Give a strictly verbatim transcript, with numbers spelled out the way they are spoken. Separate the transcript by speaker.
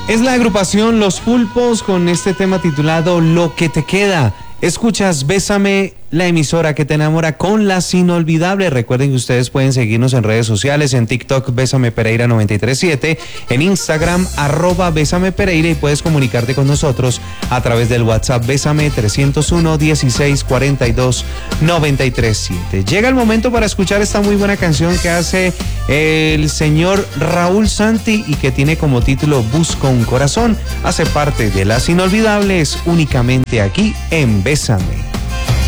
Speaker 1: Es la agrupación Los Pulpos con este tema titulado Lo que te queda. Escuchas Bésame, la emisora que te enamora con las inolvidables. Recuerden que ustedes pueden seguirnos en redes sociales, en TikTok Bésame Pereira noventa y tres siete, en Instagram arroba Bésame Pereira, y puedes comunicarte con nosotros a través del WhatsApp Bésame trescientos uno, dieciséis, cuarenta y dos, noventa y tres siete. Llega el momento para escuchar esta muy buena canción que hace el señor Raúl Santi y que tiene como título Busco un corazón. Hace parte de las inolvidables únicamente aquí en Bésame.